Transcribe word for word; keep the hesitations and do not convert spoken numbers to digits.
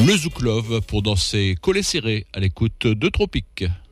Le Zouk Love pour danser collé serré à l'écoute de Tropique.